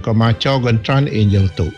kemacau gentran Angel tu.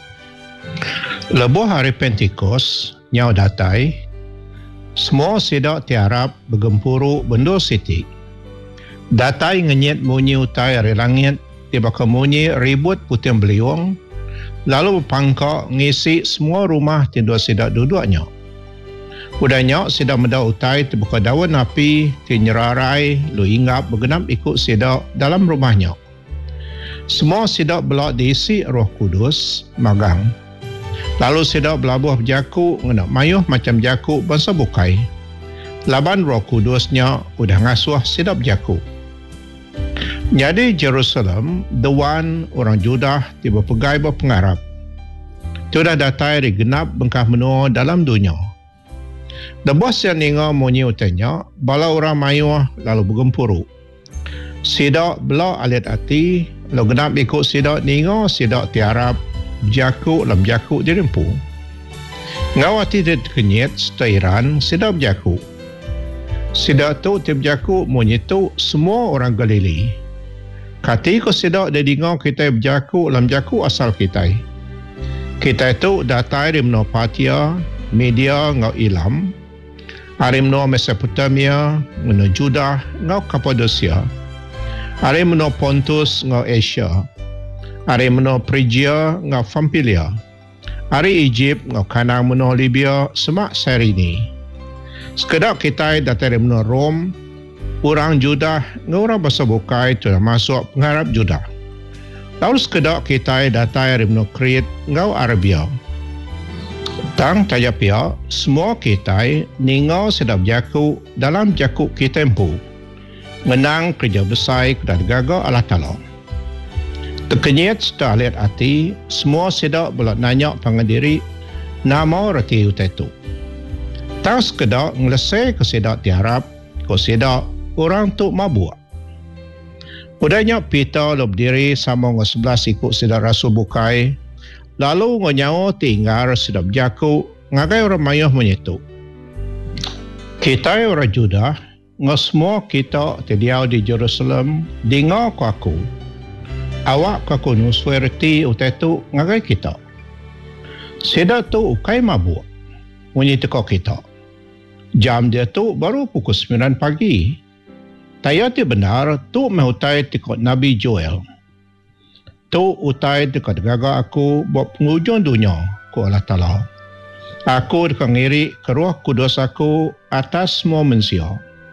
Lebuh hari Pentikos, nyau datai, semua sidak tiarap bergempuru bendur siti. Datai ngenyit munyi utai hari langit, tiba kemunyi ribut putih beliung, lalu pangkok ngisi semua rumah tindu sidak duduknya. Udahnya sidak medau utai terbuka daun api, tinyerarai, lu inggap bergenap ikut sidak dalam rumahnya. Semua sidak belak diisi Roh Kudus, magang. Lalu sidak belabuh berjaku, ngenak mayuh macam jaku bangsa bukai. Laban Roh Kudusnya udah ngasuh sidak berjaku. Jadi Jerusalem, the one orang Judah tiba pegai berpengarap. Sudah datai digenap bengkah menua dalam dunia. Debos yang ninga munyi utanya, bala orang mayuh lalu bergempuru. Sidak belak alit hati, lalu genap ikut sidak ninga, sidak tiarap, berjaku lam jaku dirempu. Ngawati dia kenyit, setairan, sidak berjaku. Sidak tu tiap jaku munyi tu semua orang Galili. Kati ko sidak dia dengar kita berjaku lam jaku asal kita. Kita itu datai di menua Partia, Media ngau Ilam, hari menua Mesopotamia, menua Judah ngau Kapadosia, hari menua Pontus ngau Asia, hari menua Phrygia ngau Pamfilia, hari Egypt ngau Kanang menua Libya semak Cyrene. Sekedap kita datai di menua Rom, orang Judah ngau orang bahasa bukai sudah masuk pengharap Judah. Lalu sekedap kita datai di menua Crete ngau Arabia. Tang tajap pihak, semua kita ningau sedap jaku dalam jaku kita empu. Menang kerja besar dan gagal Allah Ta'ala. Terkenyit setelah lihat hati, semua sedap belak nanya pangandiri nama reti utai tu. Tang sekedap ngelesai ke sedap tiarap, ke sedap orang tu mabuk. Udahnya Peter lo berdiri sama dengan 11 ikut sedap rasul bukai. Lalu ngonyawa tinggal sedap jaku ngagai orang mayuh menyetuk. Kita orang Judah, semua kita terdiau di Jerusalem, dengar ku aku. Awak ku aku nusui reti utai tu ngagai kita. Sedap tu ukai mabuk, menyetuk kita. Jam dia tu baru pukul 9 pagi. Tayati benar tu mehutai tikot Nabi Joel. Tu utai dekat gagal aku buat penghujung dunia ku Allah Ta'ala. Aku dekat ngiri ke Roh Kudus aku atas semua manusia.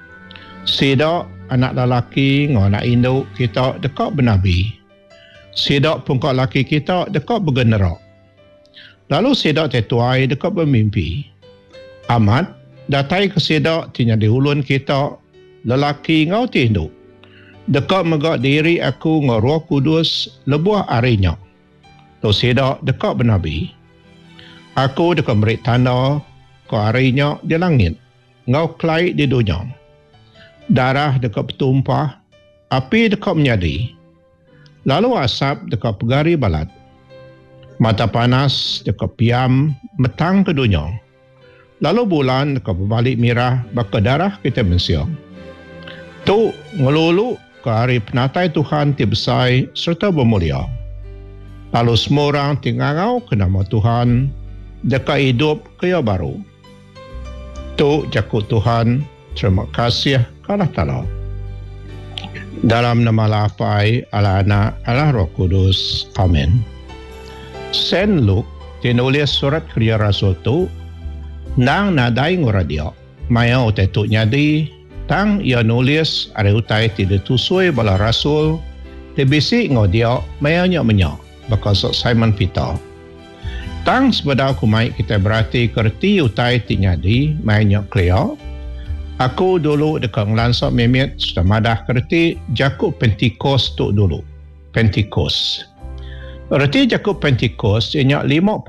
Sidak anak lelaki dengan anak induk kita dekat bernabi. Sidak pungkak lelaki kita dekat bergenerak. Lalu sidak tetuai dekat bermimpi. Amat datai ke sidak tinya di ulun kita lelaki ngau tinduk. Dekat megak diri aku dengan Roh Kudus lebuah arinya. Lo sedak dekat bernabi. Aku dekat beri tanda ke arinya di langit. Ngau kelai di dunia. Darah dekat bertumpah. Api dekat menyadi. Lalu asap dekat pegari balat. Mata panas dekat piam metang ke dunia. Lalu bulan dekat berbalik mirah baka darah kita mensiang. Tu ngelulu ke hari penatai Tuhan tibesai serta bermulia. Lalu semua orang tinggal ke nama Tuhan dekat hidup kaya baru. Tu jakut Tuhan, terima kasih Allah Ta'ala. Dalam nama Lapai, Allah Anak, Allah Roh Kudus. Amin. Saint Luke tinulis surat kerja Rasul tu nang nadai nguradia. Maya utai tu nyadi tang ia nulis ada utai tidak tusui bala rasul tebisi ngodia mayanya menyak bakal Simon Peter. Tang sebeda aku mai kita berarti kerti utai tinyadi mayanya clear. Aku dulu dekat ngelansok memet sudah madah kerti Jakub Pentikos tu dulu. Pentikos. Erti Jakub Pentikos inyak 50.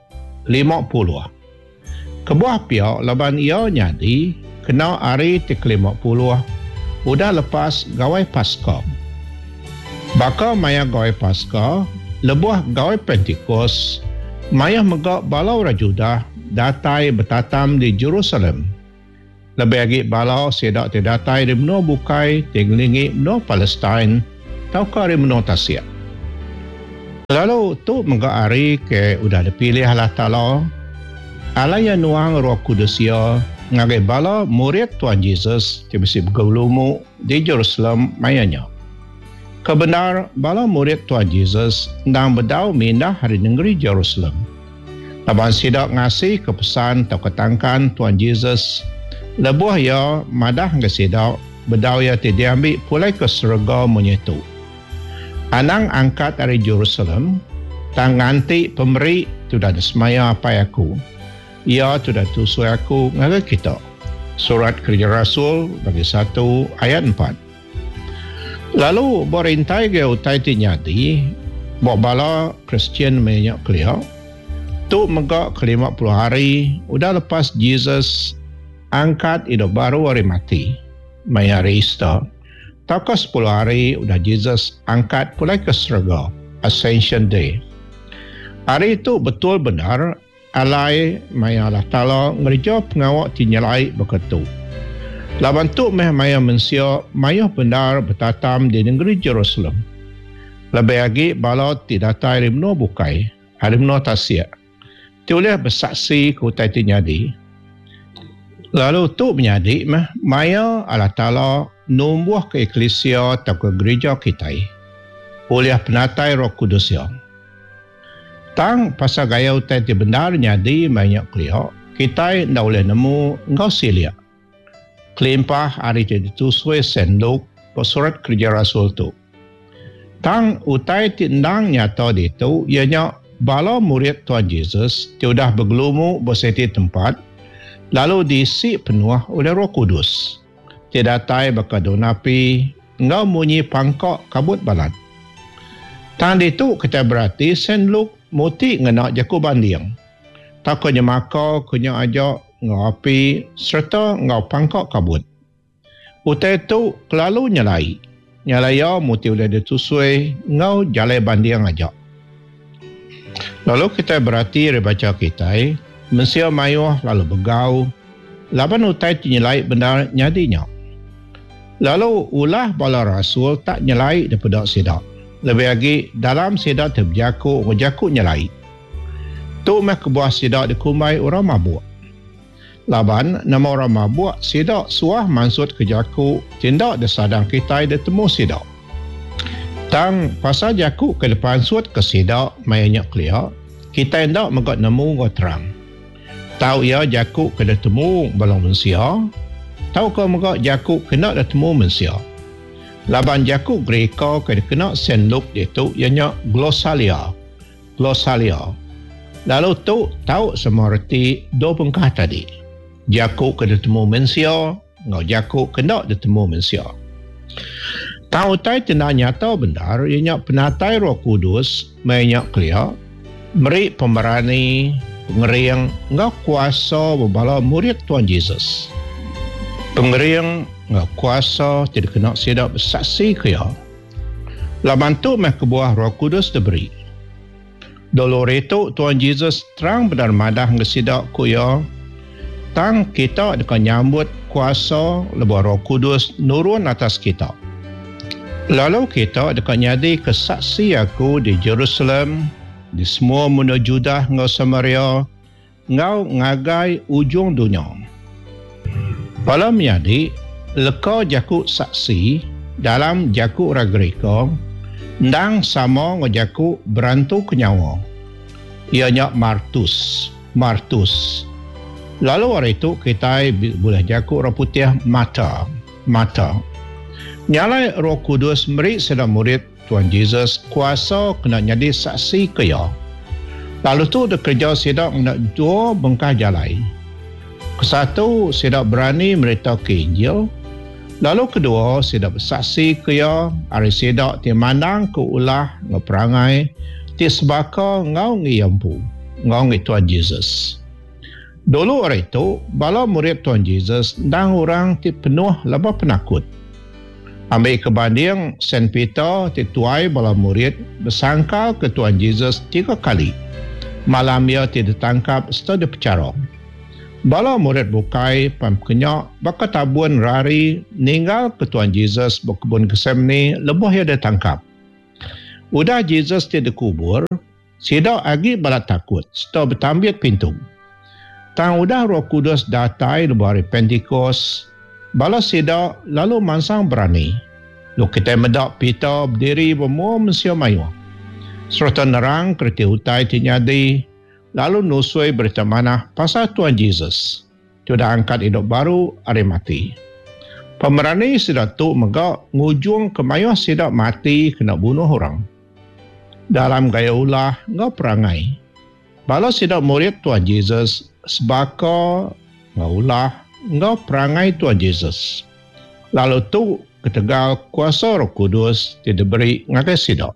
Kebuah pihak laban ia nyadi kena hari ke-50 udah lepas gawai Paskah. Baka maya gawai Paskah, lebuah gawai Pentikos, maya megak balau Rajudah datai bertatam di Jerusalem. Lebih lagi balau sedak terdatai di benua bukai, tinglingi benua Palestin, tau ke di benua Tasya. Lalu tu mengari ke udah dipilih Allah Ta'ala. Allah yang nuang Roh Kudus ya ngagai bala murid Tuhan Yesus tibisi bergulumu di Jerusalem mayanya. Kebenar bala murid Tuhan Yesus ndang bedau mindah hari negeri Jerusalem. Laban sidak ngasih kepesan atau ketangkan Tuhan Yesus lebuh ya madah ke sidak bedau ya diambil pulai ke surga menyetu. Anang angkat dari Jerusalem tang nganti pemberi sudah semaya apa aku. Ia sudah tusui aku ngaga kita. Surat Kerja Rasul bagi 1 ayat 4. Lalu berintai ke utai tinyati bawa bala Kristian banyak kelia. Tu megak ke-50 hari udah lepas Jesus angkat hidup baru hari mati. Maya hari Easter. Tak ke 10 hari udah Jesus angkat pulai ke surga. Ascension Day. Hari itu betul benar alai maya Allah Ta'ala ngerja pengawak tinyalai beketu. Laban tu maya manusia maya benar bertatam di negeri Jerusalem. Lebih lagi balot tidak tahu rimno bukai, rimno tasya. Tioleh bersaksi ke utai tinyadi. Lalu tu menyadi maya Allah Ta'ala numbuh ke eklesia atau ke gereja kita. Oleh penatai Roh Kudus yang. Tang pasal gaya utai ti benar nyadi banyak kliho, kita ndak boleh nemu ngau silia. Kelimpah hari ditusui senduk surat Kerja Rasul tu. Tang utai ti ndang nyata itu ianya bala murid Tuhan Yesus sudah bergelumu berseti tempat lalu diisi penuh oleh Roh Kudus. Tidak tai bakadonapi ngau munyi pangkok kabut balat. Tang itu kita berarti senduk muti ngena jaku bandiang. Takutnya maka kunya ajak ngau api serta ngau pangkok kabut. Utai itu kelalu nyalai. Nyalai ya muti udah ditusui ngau jalai bandiang ajak. Lalu kita berarti rebaca kita mensia mayuh lalu begau. Laban utai nyalai benar nyadinya. Lalu ulah bala rasul tak nyalai daripada sidak. Lebih lagi dalam sidak terberjaku nyalai. Tu meh kebuah sidak dikumai orang mabuk. Laban nama orang mabuk sidak suah mansut ke jaku tindak desadang kita ditemu sidak. Tang pasal jaku ke depan suat ke sidak mayanya kelia, kita hendak megat nemu ke terang. Tahu ya jaku ke ditemu balong manusia, tahu kau megat jaku kena ditemu manusia. Laban jaku Greka kena senluk itu ianya glossalia. Lalu tu tahu semua erti dua pengkah tadi. Jaku kena temu manusia, ngau jaku kena ditemu manusia. Tahu tai tena nyata benar ianya penatai Roh Kudus banyak kelia, beri pemberani, pengeriang, ngau kuasa berbala murid Tuhan Yesus. Pengeriang ngau kuasa tidak kena sidak bersaksi kaya. Laban tu meh kebuah Roh Kudus diberi. Dulu itu Tuhan Yesus terang benar madah ngesidak kaya. Tang kita akan nyambut kuasa lebuh Roh Kudus nurun atas kita. Lalu kita akan nyadi kesaksi aku di Jerusalem, di semua mundur Judah ngau Samaria, ngau ngagai ujung dunia. Pada menyadi, leka jaku saksi dalam jaku orang Greka, ndang sama ngau jaku berantu kenyawa. Ianya Martus. Lalu hari itu kita boleh jaku orang putih mata. Nyalai Roh Kudus beri sedang murid Tuhan Yesus kuasa kena jadi saksi kaya. Lalu tu dia kerja sedang nak dua bengkah jalai. Kesatu sedang berani beritahu ke Injil. Lalu kedua sedang bersaksi kaya. Hari sedang dimandang ke ulah ngeperangai. Tisbaka ngau ngiyampu. Ngau ngi Tuhan Yesus. Dulu hari itu, bala murid Tuhan Yesus dan orang penuh lebah penakut. Ambil kebanding Saint Peter dituai bala murid bersangka ke Tuhan Yesus 3 kali. Malam ia tidak tangkap setelah dipecara. Bala murid bukai pamkenyak baka tabuan rari ninggal ke Tuhan Yesus berkebun Getsemani lebuh ia ditangkap. Udah Jesus tidak kubur, sidak agi balak takut, setelah bertambiat pintu. Tang udah Roh Kudus datai lebuh hari Pentikos, balas sidak lalu mansang berani. Lu kita medak Peter berdiri bermua mensia mayu. Serta nerang kerti hutai tinyadi, lalu nusui berita manah pasal Tuhan Jesus. Sudah angkat hidup baru, hari mati. Pemerani sidak tu megak ngujung kemayuh sidak mati kena bunuh orang. Dalam gaya ulah, ngau perangai. Balas sidak murid Tuhan Jesus, sebaka ngau ulah, ngau perangai Tuhan Jesus. Lalu tu ketegal kuasa Roh Kudus tidak beri ngakai sidak.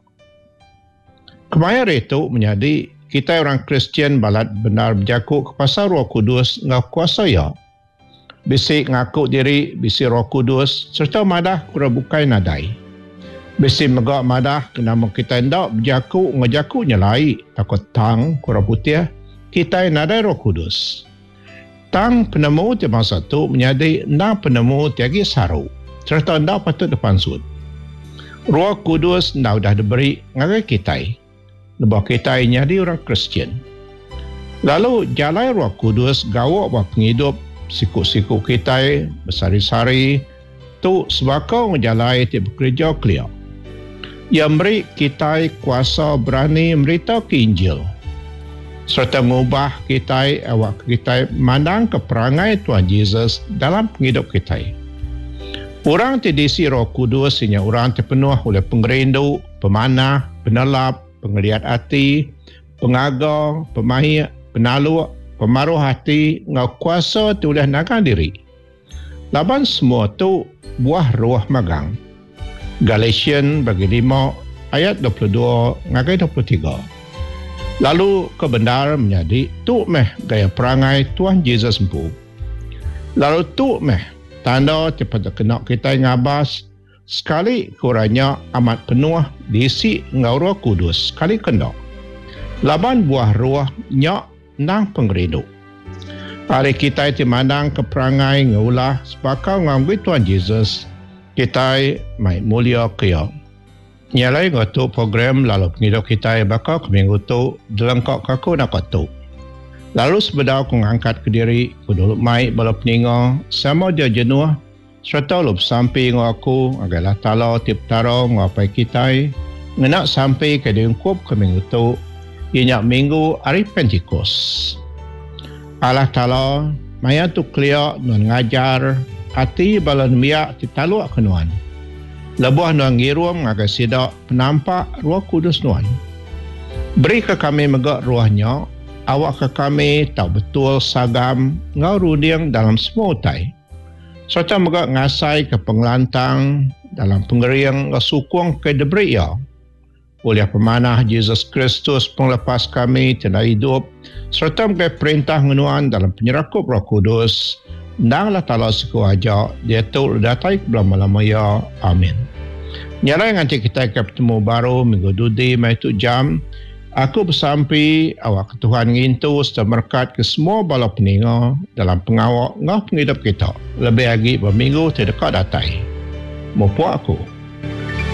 Kemayar itu menjadi kita orang Kristian balat benar berjaku ke pasal Roh Kudus ngau kuasa ya. Bisi ngaku diri, bisi Roh Kudus, serta madah kura bukai nadai. Bisi megak madah kena kita hendak berjaku ngajaku nyelai, takut tang kura putih, kita nadai Roh Kudus. Tang penemu di masa itu menjadi na penemu tiagi saru, serta hendak patut depan sud. Roh Kudus hendak dah diberi ngagai kita. Lebah kita jadi orang Kristian. Lalu jalai Roh Kudus gawak buat penghidup siku-siku kita bersari-sari tu sebakau ngejalai ti bekerja clear. Ia beri kita kuasa berani memberitahu ke Injil. Serta mengubah kita awak kita mandang ke perangai Tuhan Yesus dalam penghidup kita. Orang terdiisi Roh Kudus hanya orang terpenuh oleh pengerindu, pemanah, penelap, pengeliat hati, pengagar, pemahir, penalu, pemaruh hati, ngau kuasa tulah nagang diri. Laban semua tu buah roh magang. Galatian bagi 5 ayat 22 ngagai 23. Lalu kebenar menjadi tu meh gaya perangai Tuhan Yesus empu. Lalu tu meh tanda cepat kena kita ngabas sekali kurangnya amat penuh diisi ngau Roh Kudus sekali kena. Laban buah roh nyak nang pengerindu. Hari kita dimandang ke perangai ngaulah sebakau ngambil Tuhan Yesus kita mai mulia kaya. Nyalai ngatu program lalu penghidup kita bakal ke minggu tu delengkak kaku nak tu. Lalu sebedau ku ngangkat ke diri ku dulu mai bala peninga sama dia jenuh serta lup sampai ngaku agalah tala tip taro ngapai kita ngenak sampai ke diungkup ke minggu tu ianya minggu hari Pentikos. Allah Ta'ala maya tu clear nun ngajar hati balan miak titaluk kenuan. Lebuh nun ngirum ngagai sidak penampak Roh Kudus nuan. Beri ke kami megak ruahnya, awak ke kami tahu betul sagam ngau ruding dalam semua utai. Serta megak ngasai ke pengelantang dalam pengeriang sukung ke deberi ya. Oleh pemanah Yesus Kristus penglepas kami tena hidup serta mengenai perintah ngenuan dalam penyerakup Roh Kudus ndanglah tala siku aja dia tu datai belama-lama ya. Amin. Nyalai nganti kita bertemu baru minggu dudi mai tu jam aku bersampai awak Tuhan ngintu serta berkat ke semua bala peninga dalam pengawak ngah penghidup kita lebih lagi berminggu terdekat datai. Mopo aku